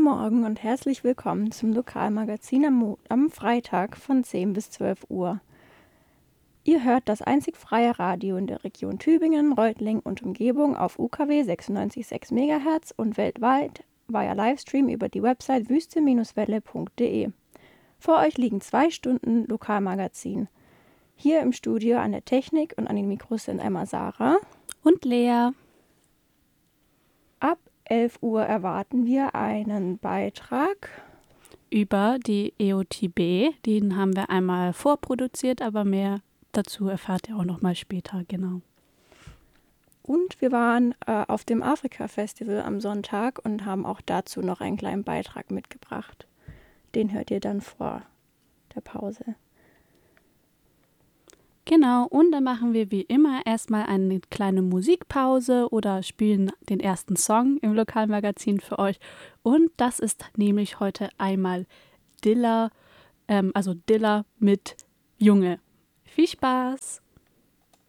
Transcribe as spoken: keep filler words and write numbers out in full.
Morgen und herzlich willkommen zum Lokalmagazin am, Mo- am Freitag von zehn bis zwölf Uhr. Ihr hört das einzig freie Radio in der Region Tübingen, Reutlingen und Umgebung auf U K W sechsundneunzig Komma sechs Megahertz und weltweit via Livestream über die Website wüste welle punkt de. Vor euch liegen zwei Stunden Lokalmagazin. Hier im Studio an der Technik und an den Mikros sind einmal Sarah und Lea. Ab elf Uhr erwarten wir einen Beitrag über die E O T B. Den haben wir einmal vorproduziert, aber mehr dazu erfahrt ihr auch noch mal später, genau. Und wir waren äh, auf dem Afrika-Festival am Sonntag und haben auch dazu noch einen kleinen Beitrag mitgebracht. Den hört ihr dann vor der Pause. Genau, und dann machen wir wie immer erstmal eine kleine Musikpause oder spielen den ersten Song im Lokalmagazin für euch. Und das ist nämlich heute einmal Dilla, ähm, also Dilla mit Junge. Viel Spaß!